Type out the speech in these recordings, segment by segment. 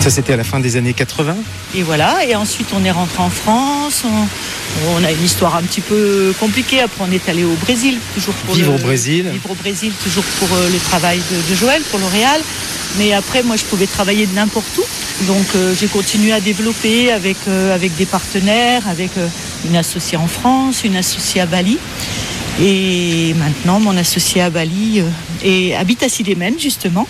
Ça, c'était à la fin des années 80. Et voilà, et ensuite on est rentré en France, on a une histoire un petit peu compliquée, après on est allé au Brésil, toujours pour Vivre au Brésil, toujours pour le travail de Joël, pour L'Oréal. Mais après, moi, je pouvais travailler de n'importe où. Donc, j'ai continué à développer avec des partenaires, avec une associée en France, une associée à Bali. Et maintenant, mon associée à Bali habite à Sidémen, justement.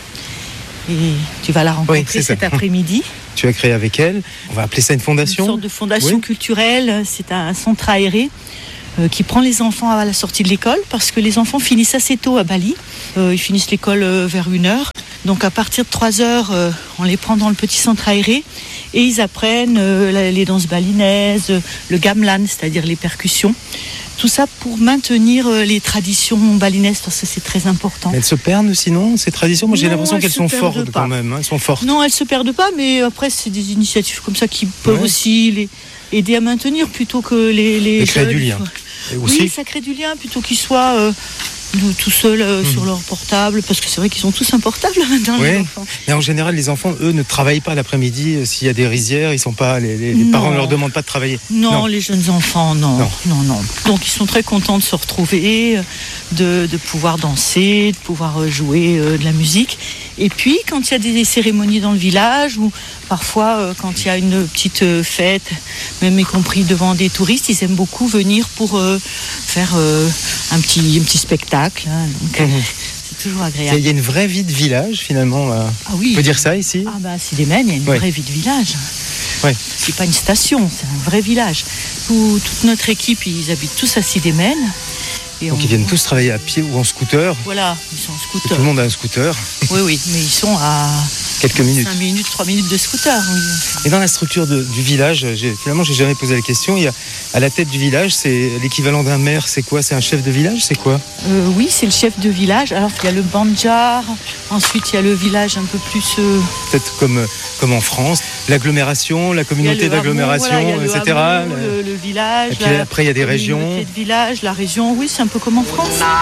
Et tu vas la rencontrer cet après-midi. Tu as créé avec elle, on va appeler ça une fondation ? Une sorte de fondation culturelle. C'est un centre aéré qui prend les enfants à la sortie de l'école, parce que les enfants finissent assez tôt à Bali. Ils finissent l'école vers 1h. Donc à partir de 3h, on les prend dans le petit centre aéré et ils apprennent les danses balinaises, le gamelan, c'est-à-dire les percussions. Tout ça pour maintenir les traditions balinaises, parce que c'est très important. Elles se perdent sinon, ces traditions ? Moi j'ai l'impression qu'elles sont fortes quand même. Elles sont fortes. Non, elles se perdent pas, mais après c'est des initiatives comme ça qui peuvent aussi les aider à maintenir plutôt que les créer du lien. Oui, ça crée du lien plutôt qu'ils soient tout seuls sur leur portable, parce que c'est vrai qu'ils sont tous un portable maintenant, les enfants. Mais en général, les enfants, eux, ne travaillent pas l'après-midi. S'il y a des rizières, ils sont pas, les parents ne leur demandent pas de travailler. Non, les jeunes enfants, non. Donc ils sont très contents de se retrouver, de pouvoir danser, de pouvoir jouer de la musique. Et puis, quand il y a des cérémonies dans le village, ou parfois quand il y a une petite fête, même y compris devant des touristes, ils aiment beaucoup venir pour faire un petit spectacle. Hein, donc, c'est toujours agréable. Il y a une vraie vie de village, finalement. Ah oui. On peut dire ça ici ? Ah bah, à Sidémen, il y a une vraie vie de village. Ouais. C'est pas une station, c'est un vrai village. Toute notre équipe, ils habitent tous à Sidémen. Donc ils viennent tous travailler à pied ou en scooter. Voilà, ils sont en scooter. Tout le monde a un scooter. Oui, mais ils sont à quelques minutes. 5 minutes, 3 minutes de scooter. Oui. Et dans la structure du village, finalement, j'ai jamais posé la question. Il y a, à la tête du village, c'est l'équivalent d'un maire. C'est quoi ? C'est un chef de village ? C'est quoi ? Oui, c'est le chef de village. Alors il y a le banjar. Ensuite, il y a le village un peu plus. Peut-être comme en France, l'agglomération, la communauté d'agglomération, etc. Le village. Et puis après, il y a des régions. Le village, la région. Oui, c'est un peu comme en France.